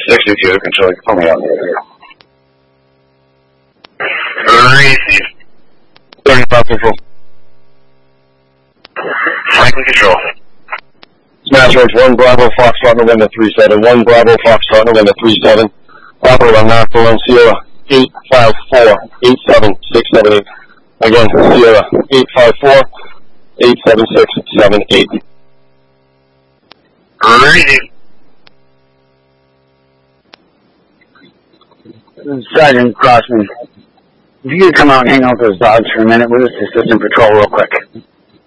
62, control, you can pull me out there. Crazy. 35 control. Franklin control. Smash range 1 Bravo Foxtrot November 37. 1 Bravo Foxtrot November 37. Operator on Knoxville on Sierra 854-87678. Again, Sierra 854-87678. Crazy. Sergeant Crossman, if you could come out and hang out with those dogs for a minute, we'll just assist in patrol real quick.